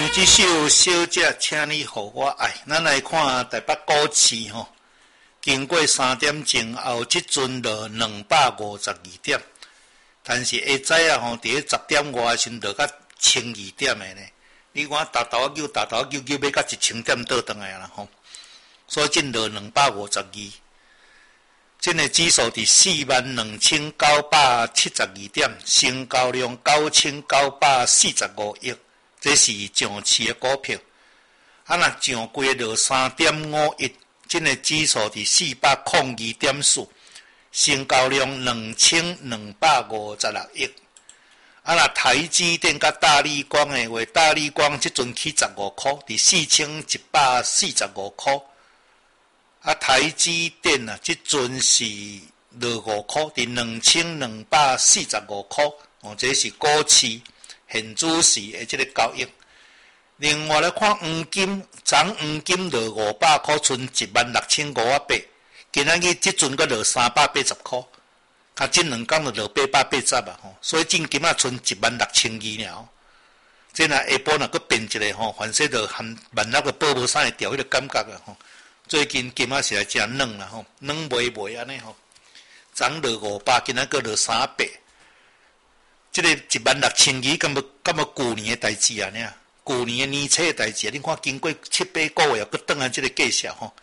这首小姐，请你互我爱。咱来看台北股市吼，经过3点钟后，即阵落252点，但是下早吼，伫咧10点外先落到1200点的呢。你看大头叫要到1000点倒转来啦吼，所以进落252。这个指数伫42972点，成交量9945亿。这是上市的股票，若上过落3.51，这个指数伫402点4，成交量2256亿。若台积电甲大立光的话，大立光即阵起15块，伫4145块。台积电即阵是落5块，伫2245块。这是股市现主市的这个交易。另外来看黄金，昨黄金落500块，剩16580，今仔日即阵阁落380块，较近2天就落880啊吼，所以正金剩16200尔。这若下晡若阁变一个吼，反正就含16000个报无啥会调迄个感觉啊吼。最近金是来真软啦吼，软袂安尼吼。昨落500，今仔阁落300。这个16200，敢要旧年的代志啊？旧年的年初的代志啊！你看，经过7-8个月，佫转来这个计数吼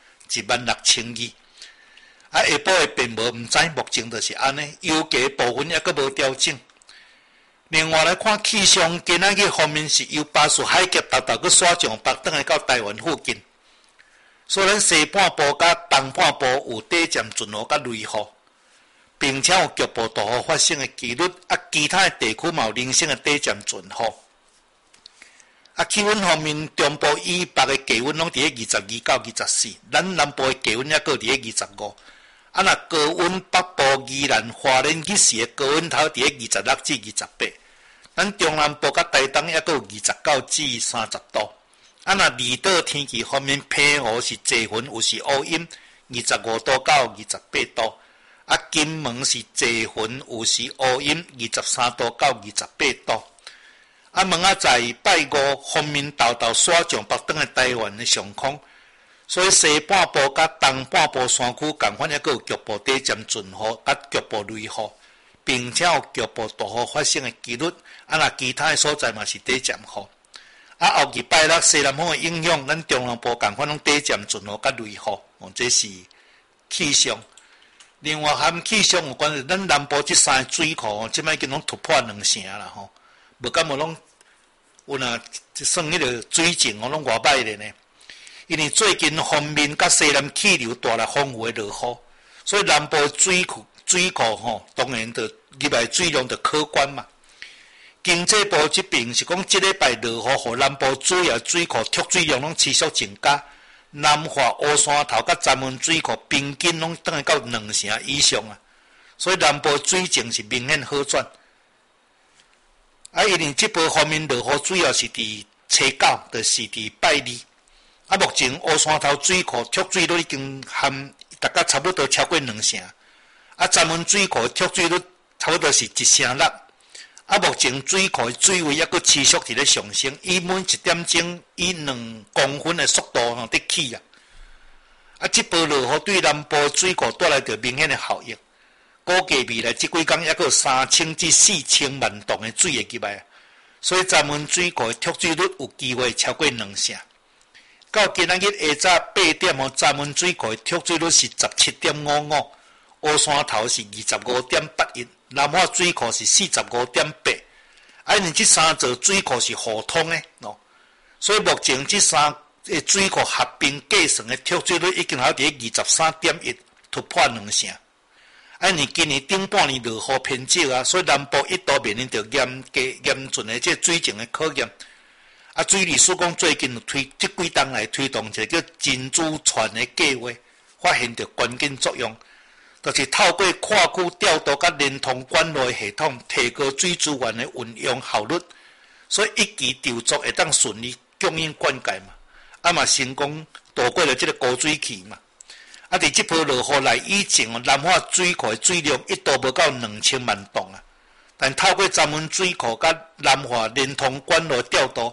，16200。下晡会变无，毋知目前就是安尼，油价部分还佫无调整。另外来看气象，今仔日方面是由巴士海峡豆佫刷上北转来到台湾附近，所以咱西半部甲东半部有短暂阵雨甲雷雨。并且有局部大雨发生的几率，其他的地区嘛有零星的短暂阵雨。气温方面，中部以北的低温拢伫咧22到24，咱南部的低温还佫伫咧25。若高温北部宜兰花莲去时的高温头伫咧26至28，咱中南部甲台东还佫有29至30度。若离岛天气方面，偏雨是济云，有时乌阴，25度到28度。金门是济云，有时乌阴，23度到28度。问在拜五方面，豆刷上北端的台湾的上空，所以西半部甲东半部山区共款，还佫有局部短暂阵雨，甲局部雷雨，并且有局部大雨发生的几率。若其他的所在嘛是短暂雨。后日拜六西南风的影响，咱中南部共款拢短暂阵雨甲雷雨。这是气象。另外，和气象有关系，咱南部这3个水库，即摆已经拢突破2成啦吼。无敢无拢有算迄个水情拢偌歹咧呢？因为最近方面甲西南气流带来丰富的落雨，所以南部水库吼，当然就入来水量就可观嘛。经济部这边是讲，这礼拜落雨，互南部主要水库蓄水量拢持续增加。南华乌山头甲闸门水库平均拢等于到2成以上啊，所以南部水情是明显好转。因为这部方面落雨主要是伫初9，就是伫拜二。目前乌山头水库蓄水率已经含大概差不多超过2成，闸门水库蓄水率差不多是1成6。目前水库的水位还佫持续伫咧上升，以每1点钟以2公分的速度伫起啊！这波落雨对南部水库带来着明显的效益，估计未来这几天还佫有3000至4000万吨的水会入来，所以闸门水库的蓄水率有机会超过2成。到今仔日下早8点，闸门水库的蓄水率是17.55，乌山头是25.81。南华水库是45.8，因为这3座水库是互通的所以目前这3个水库合并计算的蓄水率已经好伫23.1，突破2成。因为今年顶半年落雨偏少啊，所以南部一度面临着严峻的这水情的考验。水利署讲最近这几天来推动一个叫珍珠船的计划，发现着关键作用。就是透过跨区调度甲连通管路系统，提高水资源的运用效率，所以一期调度会当顺利供应灌溉嘛，嘛成功度过了这个高水期嘛。伫这波落雨来以前，南华水库的水量一度无到2000万吨啊，但透过闸门水库甲南华连通管路调度，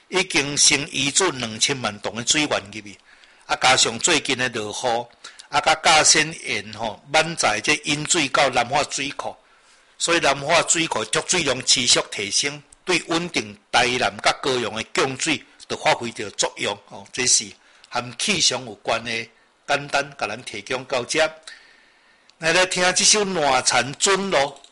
已经先移出2000万吨的水源入去，啊，加上最近的落雨，啊，甲架线沿满载这引水到南化水库，所以南化水库蓄水量持续提升，对稳定台南甲高雄的供水就发挥着作用。这是和气象有关的，简单甲咱提供到这。来听这首《烂田尊》咯。